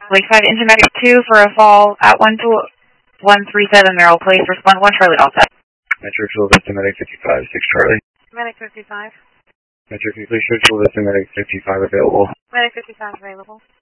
Lakeside Engine Medic 2 for a fall at 12137 Merrill Place. Respond 1 Charlie, all set. Metro Fuel Vista Medic 55, 6 Charlie. Medic 55. Metro Completion Fuel Vista Medic 55 available. Medic 55 available.